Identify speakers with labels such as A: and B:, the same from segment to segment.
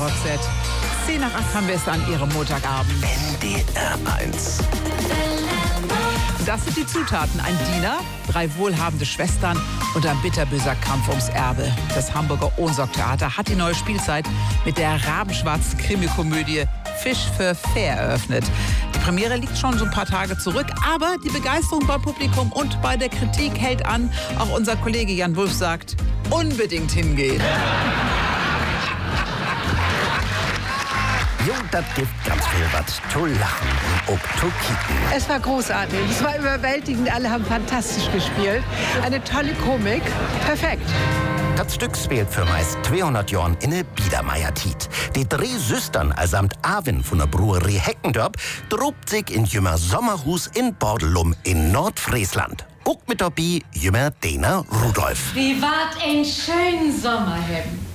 A: RVZ. 10 nach 8 haben wir es an Ihrem Montagabend.
B: NDR 1.
A: Das sind die Zutaten. Ein Diener, 3 wohlhabende Schwestern und ein bitterböser Kampf ums Erbe. Das Hamburger Ohnsorg-Theater hat die neue Spielzeit mit der rabenschwarzen Krimikomödie Fisch für Fair eröffnet. Die Premiere liegt schon so ein paar Tage zurück, aber die Begeisterung beim Publikum und bei der Kritik hält an. Auch unser Kollege Jan Wulff sagt, unbedingt hingehen.
B: Jo, das gibt ganz viel was zu lachen und auch zu kicken.
C: Es war großartig, es war überwältigend, alle haben fantastisch gespielt. Eine tolle Komik, perfekt.
B: Das Stück spielt für meist 200 Jahren in der Biedermeier-Tit. Die 3 Süstern allsamt Arvin von der Brewerie Heckendorp drobt sich in jümmer Sommerhus in Bordelum in Nordfriesland. Auch mit dabei jümmer Dena Rudolf.
D: Privat einen schönen Sommer haben.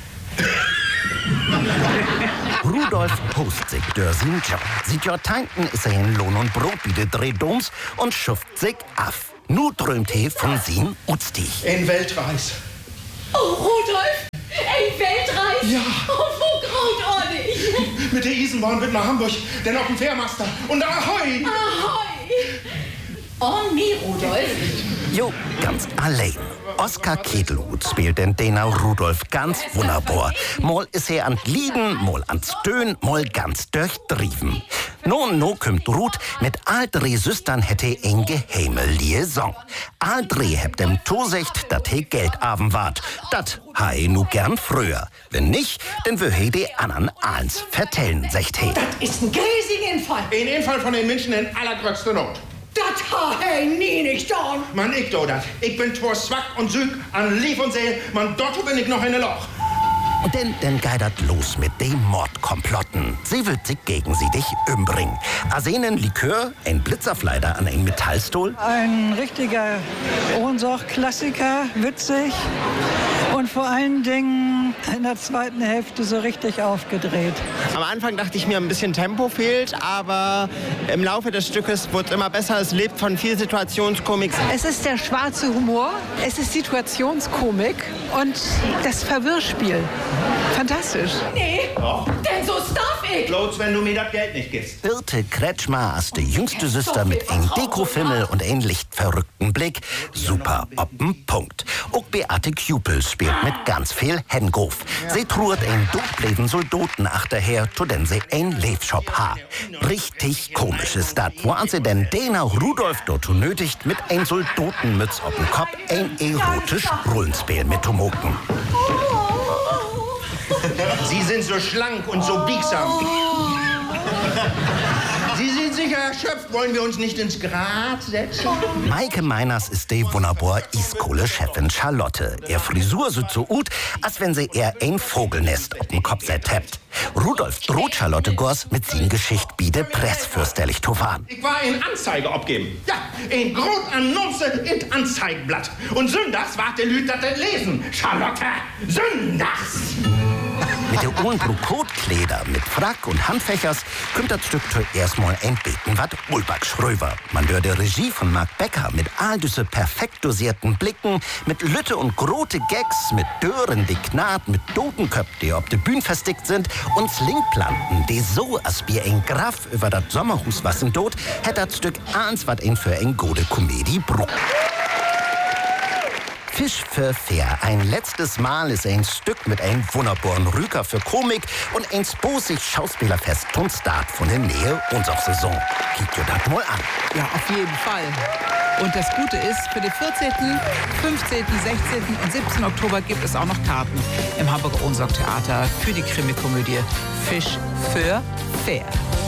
B: Rudolf post sich durch seinen Job. Sieht ja tanken ist er in Lohn und Brot wie der Drehdoms und schufft sich af. Nu träumt er von sin Utstich.
E: Ein Weltreis.
D: Oh, Rudolf, ein Weltreis.
E: Ja.
D: Oh, wo graut ordentlich.
E: Mit der Isenbahn wird nach Hamburg, denn auf dem Fährmaster. Und Ahoi!
D: Ahoi. Oh, mir, Rudolf.
B: Jo, ganz allein. Oskar Ketelhut spielt den Dena Rudolf ganz wunderbar. Mal ist er an Lieden, mal an Stöhn, mal ganz durchdrieven. No kümmt Ruth, mit all 3 Süstern hätte ein geheime Liaison. All 3 hebt dem Tosecht, dat he Geld aben wart. Dat ha he nu gern früher. Wenn nicht, dann wö he die anderen ahns vertellen, secht he.
D: Das ist ein riesiger Infall.
E: Ein Infall von den Menschen in allergrößter Not.
D: Das ha hey nie nicht getan.
E: Man, ich do dat. Ich bin twor Zwack und Süg an Lief und Seel. Man, dort bin ich noch in der Loch.
B: Und dann geidert los mit dem Mordkomplotten. Sie wird sich gegen sie dich umbringen. Arsenen Likör, ein Blitzerfleider an ein Metallstuhl.
C: Ein richtiger Ohnsorg-Klassiker, witzig und vor allen Dingen in der zweiten Hälfte so richtig aufgedreht.
F: Am Anfang dachte ich mir, ein bisschen Tempo fehlt, aber im Laufe des Stückes wird es immer besser. Es lebt von viel Situationskomik.
C: Es ist der schwarze Humor, es ist Situationskomik und das Verwirrspiel. Fantastisch.
D: Nee, denn so darf ich.
E: Bloß, wenn du mir das Geld nicht gibst.
B: Birte Kretschmer als die jüngste Süster mit ein Dekofimmel und ein lichtverrückten Blick. Super ob'n Punkt. Auch Beate Kupel spielt mit ganz viel Hengof. Sie truert ein dotbleven Soldaten achterher, zu den sie ein Lebshop ha. Richtig komisch ist das, wo an sie denn Dena Rudolf dort nötigt, mit ein Soldatenmütz auf dem Kopf ein erotisch Rollenspiel mit zu mucken.
E: Sie sind so schlank und so biegsam. Sie sind sicher erschöpft. Wollen wir uns nicht ins Grat setzen?
B: Maike Meiners ist die wunderbar Iskohle-Chefin Charlotte. Ihr Frisur sieht so gut, als wenn sie eher ein Vogelnest auf dem Kopf hebt. Rudolf droht Charlotte Gors mit sin Geschicht biede pressfürsterlich Tovan.
E: Ich war in Anzeige abgeben. Ja, in Grundannonce in Anzeigenblatt. Und sonntags wart der Lüd, dat lesen. Charlotte, sonntags!
B: Mit der Ohrenbruch-Kotkleider mit Frack und Handfächers kommt das Stück zuerst mal ein Beten wat Ulbach-Schröver. Man hört der Regie von Marc Becker mit all diese perfekt dosierten Blicken, mit Lütte und grote Gags, mit Dören, die knarrt, mit Dotenköpf, die auf der Bühne verstickt sind, und Slingplanten, die so als wie ein Graf über das Sommerhus wassen dort, hätt das Stück eins wat ein für ein gode Komödie bruch. Fisch für Fair. Ein letztes Mal ist ein Stück mit einem wunderbaren Rüker für Komik und ein sposig Schauspielerfest zum Start von der Nähe unserer Saison. Kickt ihr das mal an.
A: Ja, auf jeden Fall. Und das Gute ist, für den 14., 15., 16. und 17. Oktober gibt es auch noch Karten im Hamburger Ohnsorg-Theater für die Krimikomödie Fisch für Fair.